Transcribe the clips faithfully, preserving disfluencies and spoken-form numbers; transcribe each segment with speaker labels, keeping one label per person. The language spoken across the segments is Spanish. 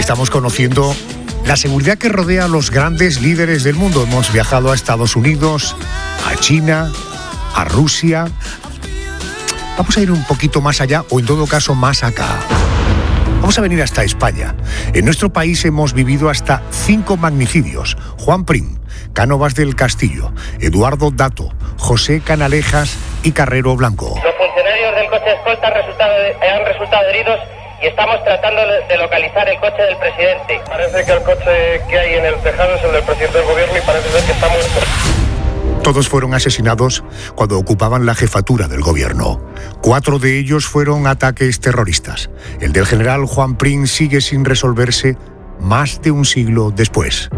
Speaker 1: estamos conociendo la seguridad que rodea a los grandes líderes del mundo. Hemos viajado a Estados Unidos, a China, a Rusia. Vamos a ir un poquito más allá, o en todo caso más acá. Vamos a venir hasta España. En nuestro país hemos vivido hasta cinco magnicidios. Juan Prim, Cánovas del Castillo, Eduardo Dato, José Canalejas y Carrero Blanco.
Speaker 2: Los funcionarios del coche de escolta han resultado, han resultado heridos y estamos tratando de localizar el coche del presidente.
Speaker 3: Parece que el coche que hay en el tejado es el del presidente del gobierno y parece ser que está muerto.
Speaker 1: Todos fueron asesinados cuando ocupaban la jefatura del gobierno. Cuatro de ellos fueron ataques terroristas. El del general Juan Prim sigue sin resolverse más de un siglo después.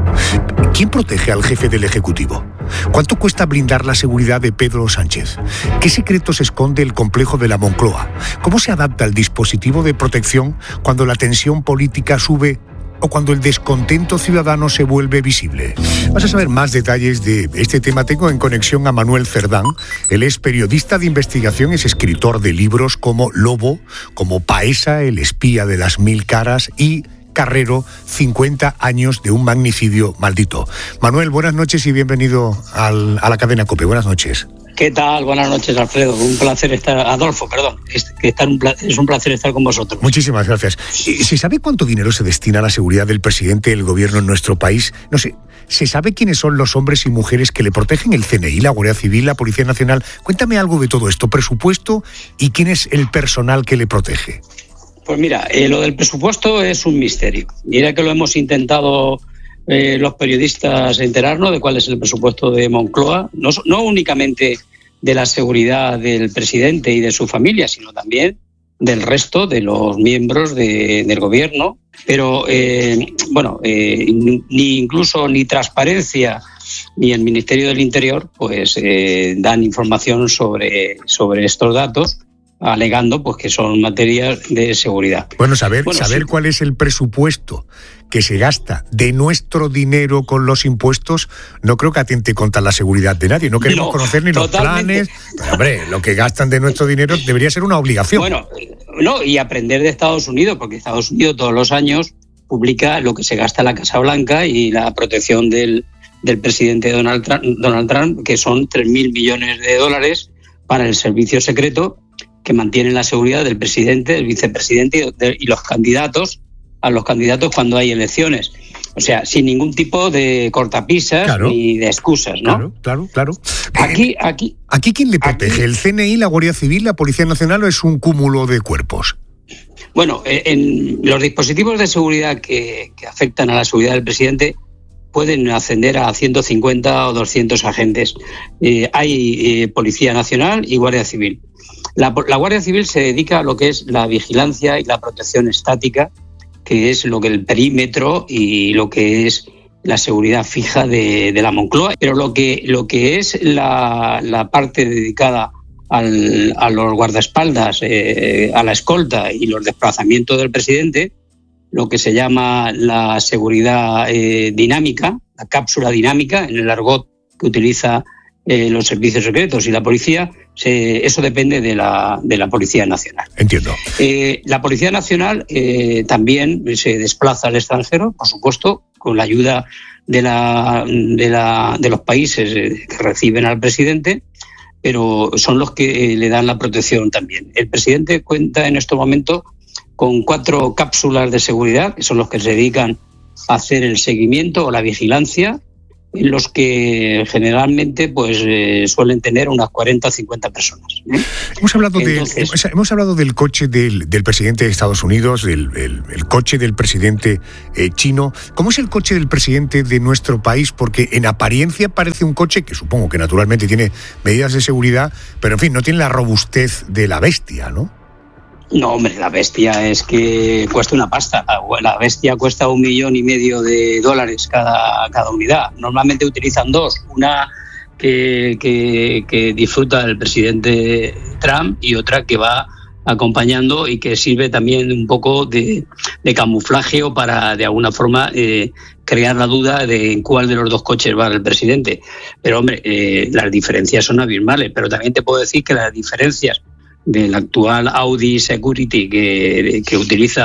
Speaker 1: ¿Quién protege al jefe del Ejecutivo? ¿Cuánto cuesta blindar la seguridad de Pedro Sánchez? ¿Qué secretos esconde el complejo de la Moncloa? ¿Cómo se adapta el dispositivo de protección cuando la tensión política sube o cuando el descontento ciudadano se vuelve visible? Vas a saber más detalles de este tema. Tengo en conexión a Manuel Cerdán. Él es periodista de investigación, es escritor de libros como Lobo, como Paesa, el espía de las mil caras, y Carrero, cincuenta años de un magnicidio maldito. Manuel, buenas noches y bienvenido al, a la cadena COPE. Buenas noches.
Speaker 4: ¿Qué tal? Buenas noches, Alfredo. Un placer estar... Adolfo, perdón. Es, que estar un pla... es un placer estar con vosotros.
Speaker 1: Muchísimas gracias. ¿Se sabe cuánto dinero se destina a la seguridad del presidente del gobierno en nuestro país? No sé, ¿se sabe quiénes son los hombres y mujeres que le protegen? ¿El C N I, la Guardia Civil, la Policía Nacional? Cuéntame algo de todo esto, presupuesto y quién es el personal que le protege.
Speaker 4: Pues mira, eh, lo del presupuesto es un misterio. Mira que lo hemos intentado eh, los periodistas enterarnos de cuál es el presupuesto de Moncloa, no, no únicamente de la seguridad del presidente y de su familia, sino también del resto de los miembros de, del gobierno. Pero, eh, bueno, eh, ni incluso ni Transparencia ni el Ministerio del Interior pues eh, dan información sobre, sobre estos datos, alegando pues que son materias de seguridad.
Speaker 1: Bueno, saber,
Speaker 4: bueno,
Speaker 1: saber
Speaker 4: sí.
Speaker 1: cuál es el presupuesto que se gasta de nuestro dinero con los impuestos, no creo que atente contra la seguridad de nadie. No queremos no, conocer ni totalmente. Los planes. Pero, hombre, lo que gastan de nuestro dinero debería ser una obligación.
Speaker 4: Bueno, no, y aprender de Estados Unidos, porque Estados Unidos todos los años publica lo que se gasta en la Casa Blanca y la protección del, del presidente Donald Trump, Donald Trump, que son tres mil millones de dólares para el servicio secreto que mantienen la seguridad del presidente, del vicepresidente y, de, y los candidatos, a los candidatos cuando hay elecciones. O sea, sin ningún tipo de cortapisas claro, ni de excusas, ¿no?
Speaker 1: Claro, claro, claro.
Speaker 4: Aquí, aquí...
Speaker 1: ¿Aquí quién le protege? Aquí, ¿el C N I, la Guardia Civil, la Policía Nacional o es un cúmulo de cuerpos?
Speaker 4: Bueno, en los dispositivos de seguridad que, que afectan a la seguridad del presidente pueden ascender a ciento cincuenta o doscientos agentes. Eh, hay eh, Policía Nacional y Guardia Civil. La, la Guardia Civil se dedica a lo que es la vigilancia y la protección estática, que es lo que el perímetro y lo que es la seguridad fija de, de la Moncloa. Pero lo que, lo que es la, la parte dedicada al, a los guardaespaldas, eh, a la escolta y los desplazamientos del presidente, lo que se llama la seguridad eh, dinámica, la cápsula dinámica, en el argot que utiliza eh, los servicios secretos y la policía, se, eso depende de la, de la Policía Nacional.
Speaker 1: Entiendo.
Speaker 4: Eh, la Policía Nacional eh, también se desplaza al extranjero, por supuesto, con la ayuda de, la, de, la, de los países que reciben al presidente, pero son los que le dan la protección también. El presidente cuenta en este momento con cuatro cápsulas de seguridad, que son los que se dedican a hacer el seguimiento o la vigilancia, en los que generalmente pues eh, suelen tener unas cuarenta o cincuenta personas. ¿eh?
Speaker 1: Hemos hablado
Speaker 4: Entonces,
Speaker 1: de, hemos hablado del coche del, del presidente de Estados Unidos, del el, el coche del presidente eh, chino. ¿Cómo es el coche del presidente de nuestro país? Porque en apariencia parece un coche que supongo que naturalmente tiene medidas de seguridad, pero en fin, no tiene la robustez de la bestia, ¿no?
Speaker 4: No, hombre, la bestia es que cuesta una pasta. La bestia cuesta un millón y medio de dólares cada, cada unidad. Normalmente utilizan dos, una que, que, que disfruta el presidente Trump y otra que va acompañando y que sirve también un poco de, de camuflaje o para, de alguna forma, eh, crear la duda de en cuál de los dos coches va el presidente. Pero, hombre, eh, las diferencias son abismales. Pero también te puedo decir que las diferencias del actual Audi Security que, que utiliza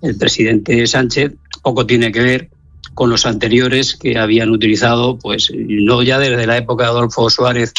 Speaker 4: el presidente Sánchez poco tiene que ver con los anteriores que habían utilizado, pues no ya desde la época de Adolfo Suárez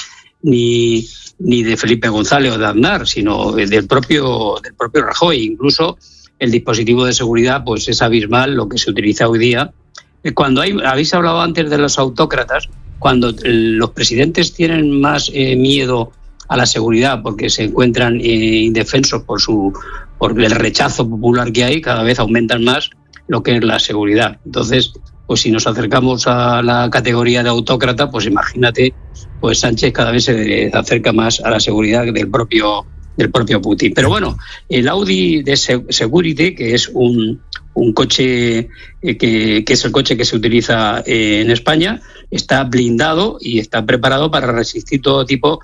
Speaker 4: ni, ni de Felipe González o de Aznar, sino del propio, del propio Rajoy. Incluso el dispositivo de seguridad pues es abismal lo que se utiliza hoy día. Cuando hay, habéis hablado antes de los autócratas, cuando los presidentes tienen más eh, miedo a la seguridad porque se encuentran eh, indefensos por su por el rechazo popular que hay, cada vez aumentan más lo que es la seguridad. Entonces, pues si nos acercamos a la categoría de autócrata, pues imagínate, pues Sánchez cada vez se acerca más a la seguridad del propio del propio Putin. Pero bueno, el Audi de Security, que es un, un coche eh, que, que es el coche que se utiliza eh, en España, está blindado y está preparado para resistir todo tipo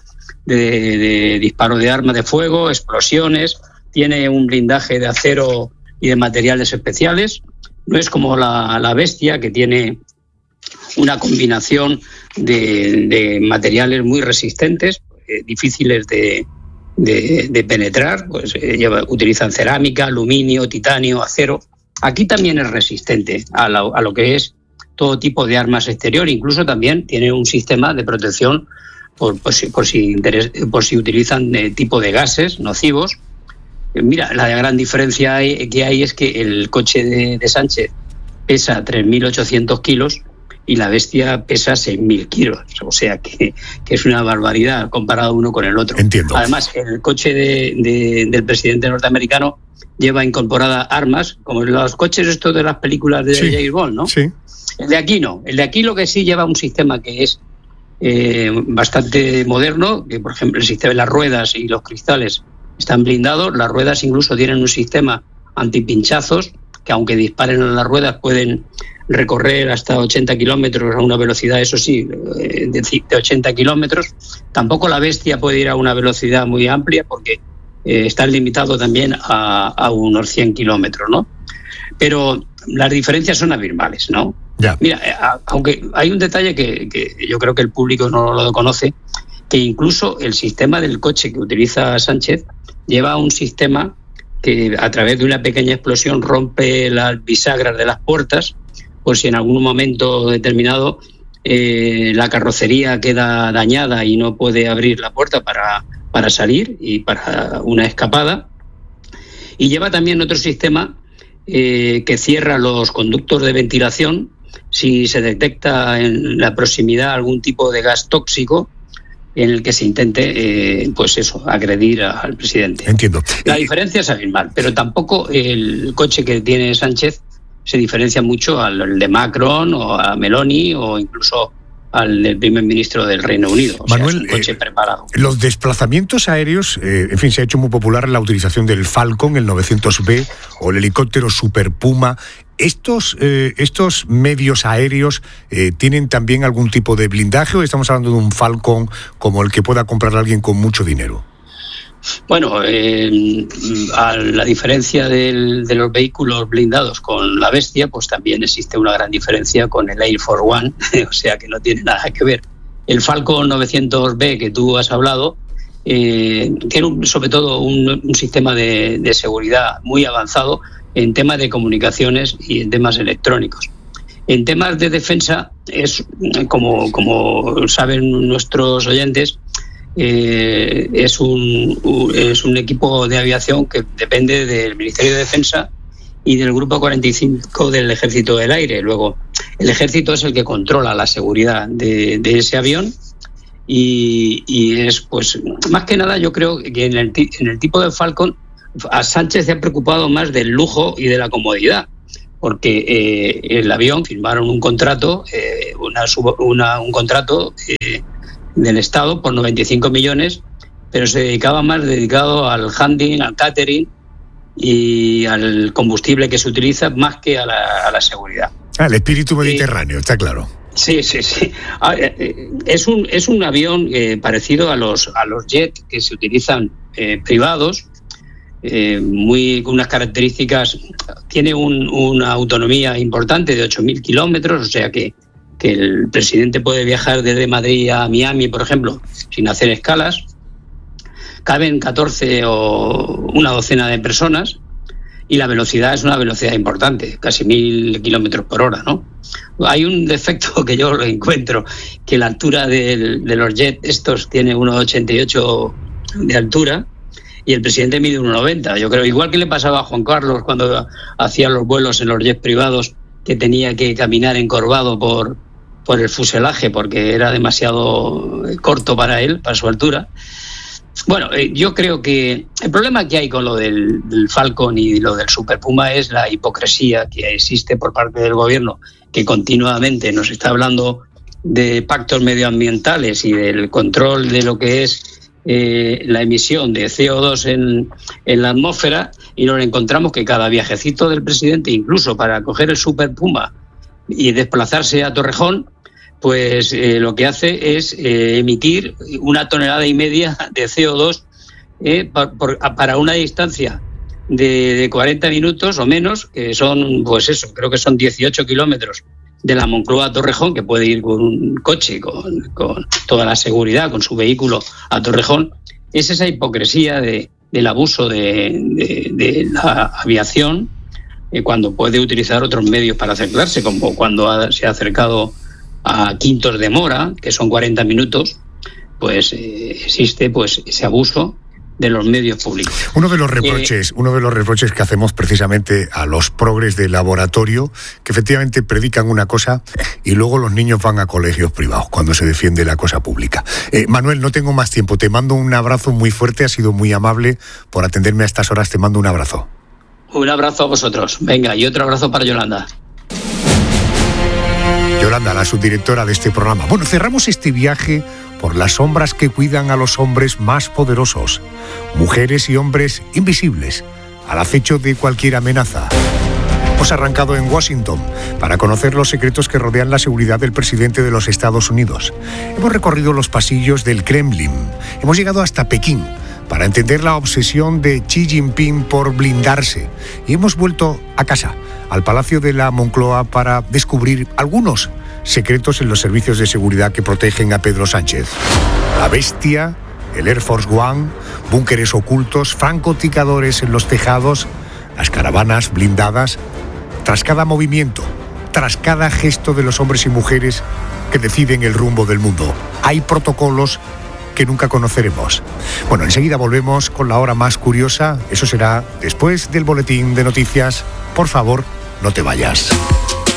Speaker 4: de, de disparo de armas de fuego, explosiones. Tiene un blindaje de acero y de materiales especiales. No es como la, la Bestia, que tiene una combinación de, de materiales muy resistentes, eh, difíciles de, de, de penetrar. Pues eh, lleva, utilizan cerámica, aluminio, titanio, acero. Aquí también es resistente a, la, a lo que es todo tipo de armas exterior. Incluso también tiene un sistema de protección por, por, si, por, si, interes, por si utilizan de tipo de gases nocivos. Mira, la gran diferencia hay, que hay es que el coche de, de Sánchez pesa tres mil ochocientos kilos y la Bestia pesa seis mil kilos. O sea que, que es una barbaridad comparado uno con el otro.
Speaker 1: Entiendo.
Speaker 4: Además, el coche de, de, del presidente norteamericano lleva incorporadas armas, como los coches estos de las películas de sí, James Bond, ¿no?
Speaker 1: Sí.
Speaker 4: El de aquí no. El de aquí lo que sí lleva un sistema que es eh, bastante moderno, que por ejemplo el sistema de las ruedas y los cristales están blindados. Las ruedas incluso tienen un sistema antipinchazos, que aunque disparen en las ruedas pueden recorrer hasta ochenta kilómetros a una velocidad, eso sí, de ochenta kilómetros. Tampoco la Bestia puede ir a una velocidad muy amplia porque eh, está limitado también a, a unos cien kilómetros, ¿no? Pero las diferencias son abismales, ¿no?
Speaker 1: Ya.
Speaker 4: Mira, a, aunque hay un detalle que, que yo creo que el público no lo conoce, que incluso el sistema del coche que utiliza Sánchez lleva un sistema que a través de una pequeña explosión rompe las bisagras de las puertas, por si en algún momento determinado eh, la carrocería queda dañada y no puede abrir la puerta para, para salir y para una escapada. Y lleva también otro sistema eh, que cierra los conductos de ventilación si se detecta en la proximidad algún tipo de gas tóxico en el que se intente, eh, pues eso, agredir al presidente.
Speaker 1: Entiendo.
Speaker 4: La diferencia es abismal, pero tampoco el coche que tiene Sánchez se diferencia mucho al de Macron o a Meloni o incluso al del primer ministro del Reino Unido. O
Speaker 1: Manuel,
Speaker 4: sea, es un coche eh, preparado.
Speaker 1: Los desplazamientos aéreos, eh, en fin, se ha hecho muy popular la utilización del Falcon, el novecientos B o el helicóptero Super Puma. ¿Estos, eh, estos medios aéreos eh, tienen también algún tipo de blindaje o estamos hablando de un Falcon como el que pueda comprar alguien con mucho dinero?
Speaker 4: Bueno, eh, a la diferencia del, de los vehículos blindados con la Bestia, pues también existe una gran diferencia con el Air Force One, o sea que no tiene nada que ver. El Falcon novecientos B que tú has hablado eh, tiene un, sobre todo un, un sistema de, de seguridad muy avanzado en temas de comunicaciones y en temas electrónicos. En temas de defensa, es como, como saben nuestros oyentes, eh, es, un, es un equipo de aviación que depende del Ministerio de Defensa y del Grupo cuarenta y cinco del Ejército del Aire. Luego, el Ejército es el que controla la seguridad de, de ese avión y, y es, pues, más que nada, yo creo que en el, en el tipo de Falcon a Sánchez se ha preocupado más del lujo y de la comodidad, porque eh, el avión firmaron un contrato, eh, una, una, un contrato eh, del Estado por noventa y cinco millones, pero se dedicaba más dedicado al handling, al catering y al combustible que se utiliza más que a la, a la seguridad.
Speaker 1: Ah, el espíritu mediterráneo, eh, está claro.
Speaker 4: Sí, sí, sí. Es un, es un avión eh, parecido a los, a los jets que se utilizan eh, privados, eh, muy, con unas características. Tiene un, una autonomía importante de ocho mil kilómetros, o sea que, que el presidente puede viajar desde Madrid a Miami, por ejemplo, sin hacer escalas. Caben catorce o una docena de personas y la velocidad es una velocidad importante, casi mil kilómetros por hora, ¿no? Hay un defecto que yo lo encuentro, que la altura de, de los jets estos tiene uno coma ochenta y ocho de altura y el presidente mide uno coma noventa. Yo creo, igual que le pasaba a Juan Carlos cuando hacía los vuelos en los jets privados, que tenía que caminar encorvado por, por el fuselaje porque era demasiado corto para él, para su altura. Bueno, eh, yo creo que el problema que hay con lo del, del Falcon y lo del Super Puma es la hipocresía que existe por parte del gobierno, que continuamente nos está hablando de pactos medioambientales y del control de lo que es eh, la emisión de C O dos en, en la atmósfera, y nos encontramos que cada viajecito del presidente, incluso para coger el Super Puma y desplazarse a Torrejón, pues eh, lo que hace es eh, emitir una tonelada y media de C O dos eh, por, por, para una distancia de, de cuarenta minutos o menos, que son, pues eso, creo que son dieciocho kilómetros de la Moncloa a Torrejón, que puede ir con un coche, con, con toda la seguridad, con su vehículo a Torrejón. Es esa hipocresía de, del abuso de, de, de la aviación eh, cuando puede utilizar otros medios para acercarse, como cuando ha, se ha acercado a Quintos de Mora, que son cuarenta minutos, pues eh, existe pues ese abuso de los medios públicos.
Speaker 1: Uno de los reproches, eh, uno de los reproches que hacemos precisamente a los progres de laboratorio, que efectivamente predican una cosa y luego los niños van a colegios privados cuando se defiende la cosa pública. Eh, Manuel, no tengo más tiempo, te mando un abrazo muy fuerte, has sido muy amable por atenderme a estas horas, te mando un abrazo.
Speaker 4: Un abrazo a vosotros, venga, y otro abrazo para Yolanda.
Speaker 1: Yolanda, la subdirectora de este programa. Bueno, cerramos este viaje por las sombras que cuidan a los hombres más poderosos. Mujeres y hombres invisibles, al acecho de cualquier amenaza. Hemos arrancado en Washington para conocer los secretos que rodean la seguridad del presidente de los Estados Unidos. Hemos recorrido los pasillos del Kremlin. Hemos llegado hasta Pekín para entender la obsesión de Xi Jinping por blindarse. Y hemos vuelto a casa, al Palacio de la Moncloa, para descubrir algunos secretos en los servicios de seguridad que protegen a Pedro Sánchez. La bestia, el Air Force One, búnkeres ocultos, francotiradores en los tejados, las caravanas blindadas. Tras cada movimiento, tras cada gesto de los hombres y mujeres que deciden el rumbo del mundo, hay protocolos que nunca conoceremos. Bueno, enseguida volvemos con la hora más curiosa. Eso será después del boletín de noticias. Por favor, no te vayas.